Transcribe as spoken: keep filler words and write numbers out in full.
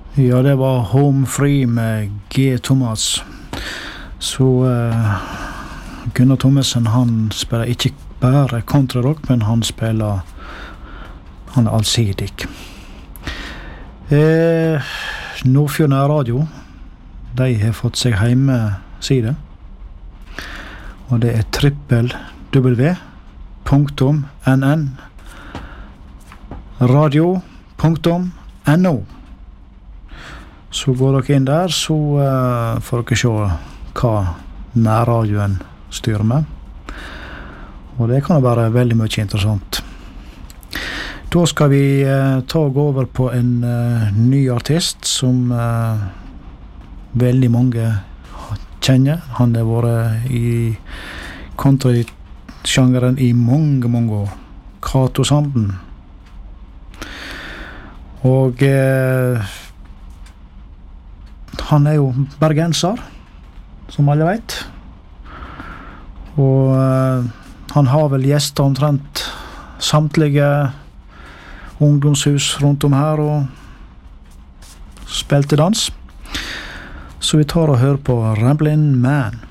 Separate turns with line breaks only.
Ja, det var Home Free med G. Thomas. Så uh, Gunnar Thommessen, han spiller ikke bare countryrock, men han spiller han er allsidig. Eh, Nordfjord Nærradio, de har fått seg hjemmeside, og det er trippel w punktum n n radio punktum n o. Så går dere inn der, så uh, får dere se hva nærradioen styrer med. Og det kan være veldig mye interessant. Da skal vi uh, ta og gå over på en uh, ny artist som uh, veldig mange kjenner. Han har vært i country-sjangeren i mange, mange år. Cato Sanden. Og uh, han er jo bergenser, som alle vet. Og uh, han har vel gjestet omtrent samtlige ungdomshus rundt om her og spilte dans. Så vi tar og hører på Ramblin' Man.